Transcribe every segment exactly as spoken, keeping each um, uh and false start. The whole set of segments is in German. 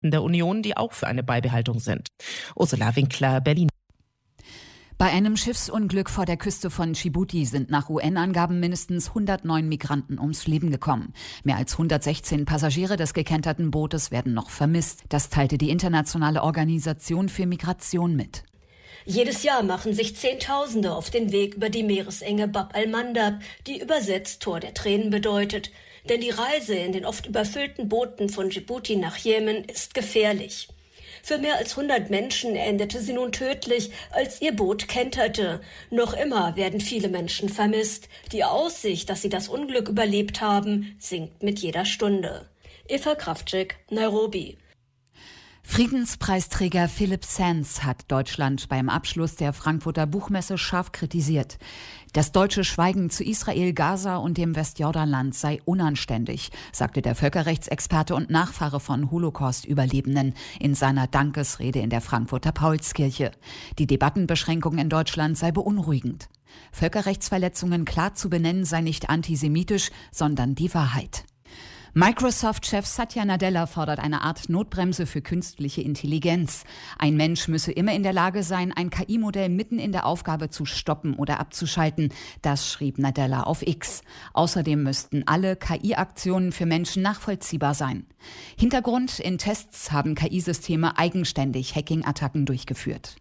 der Union, die auch für eine Beibehaltung sind. Ursula Winkler, Berlin. Bei einem Schiffsunglück vor der Küste von Dschibuti sind nach U N-Angaben mindestens hundertneun Migranten ums Leben gekommen. Mehr als hundertsechzehn Passagiere des gekenterten Bootes werden noch vermisst. Das teilte die Internationale Organisation für Migration mit. Jedes Jahr machen sich Zehntausende auf den Weg über die Meeresenge Bab al-Mandab, die übersetzt Tor der Tränen bedeutet. Denn die Reise in den oft überfüllten Booten von Dschibuti nach Jemen ist gefährlich. Für mehr als hundert Menschen endete sie nun tödlich, als ihr Boot kenterte. Noch immer werden viele Menschen vermisst. Die Aussicht, dass sie das Unglück überlebt haben, sinkt mit jeder Stunde. Eva Kraftschick, Nairobi. Friedenspreisträger Philipp Sands hat Deutschland beim Abschluss der Frankfurter Buchmesse scharf kritisiert. Das deutsche Schweigen zu Israel, Gaza und dem Westjordanland sei unanständig, sagte der Völkerrechtsexperte und Nachfahre von Holocaust-Überlebenden in seiner Dankesrede in der Frankfurter Paulskirche. Die Debattenbeschränkung in Deutschland sei beunruhigend. Völkerrechtsverletzungen klar zu benennen sei nicht antisemitisch, sondern die Wahrheit. Microsoft-Chef Satya Nadella fordert eine Art Notbremse für künstliche Intelligenz. Ein Mensch müsse immer in der Lage sein, ein K I-Modell mitten in der Aufgabe zu stoppen oder abzuschalten. Das schrieb Nadella auf X. Außerdem müssten alle K I-Aktionen für Menschen nachvollziehbar sein. Hintergrund: in Tests haben K I-Systeme eigenständig Hacking-Attacken durchgeführt.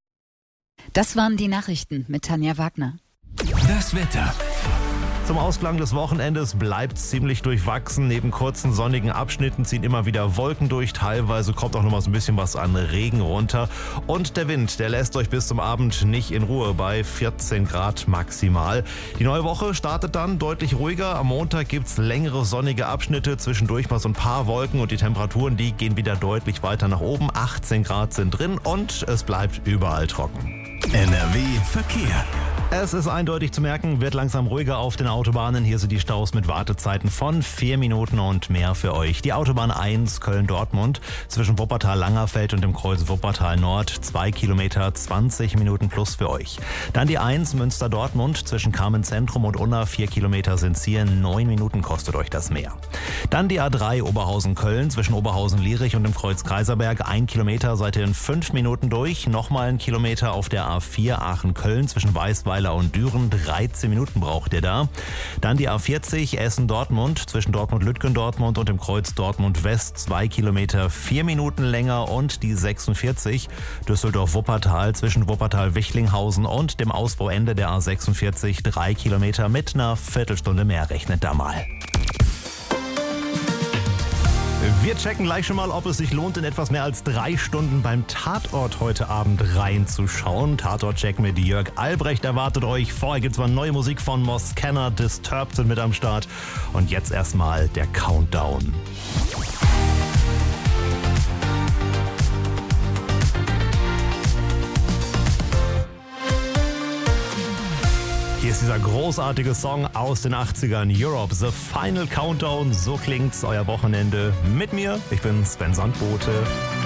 Das waren die Nachrichten mit Tanja Wagner. Das Wetter. Zum Ausklang des Wochenendes bleibt ziemlich durchwachsen. Neben kurzen sonnigen Abschnitten ziehen immer wieder Wolken durch. Teilweise kommt auch noch mal so ein bisschen was an Regen runter. Und der Wind, der lässt euch bis zum Abend nicht in Ruhe bei vierzehn Grad maximal. Die neue Woche startet dann deutlich ruhiger. Am Montag gibt's längere sonnige Abschnitte, zwischendurch mal so ein paar Wolken und die Temperaturen, die gehen wieder deutlich weiter nach oben. achtzehn Grad sind drin und es bleibt überall trocken. N R W Verkehr. Es ist eindeutig zu merken, wird langsam ruhiger auf den Autobahnen. Hier sind die Staus mit Wartezeiten von vier Minuten und mehr für euch. Die Autobahn eins Köln-Dortmund zwischen Wuppertal-Langerfeld und dem Kreuz Wuppertal-Nord. zwei Kilometer, zwanzig Minuten plus für euch. Dann die eins Münster-Dortmund zwischen Carmen-Zentrum und Unna. vier Kilometer sind hier, neun Minuten kostet euch das mehr. Dann die A drei Oberhausen-Köln zwischen Oberhausen-Lierich und dem Kreuz Kaiserberg. ein Kilometer seid ihr in fünf Minuten durch. Nochmal ein Kilometer auf der A vier Aachen-Köln zwischen Weißweiler und Düren, dreizehn Minuten braucht ihr da. Dann die A vierzig Essen-Dortmund zwischen Dortmund-Lütgendortmund und dem Kreuz Dortmund-West, zwei Kilometer, vier Minuten länger. Und die sechsundvierzig Düsseldorf-Wuppertal zwischen Wuppertal-Wichlinghausen und dem Ausbauende der A sechsundvierzig, drei Kilometer mit einer Viertelstunde mehr, rechnet da mal. Wir checken gleich schon mal, ob es sich lohnt, in etwas mehr als drei Stunden beim Tatort heute Abend reinzuschauen. Tatort-Check mit Jörg Albrecht erwartet euch. Vorher gibt's mal neue Musik von Moscanner, Disturbed sind mit am Start. Und jetzt erstmal der Countdown. Hier ist dieser großartige Song aus den achtzigern, Europe, The Final Countdown. So klingt's, euer Wochenende mit mir. Ich bin Sven Sandbote.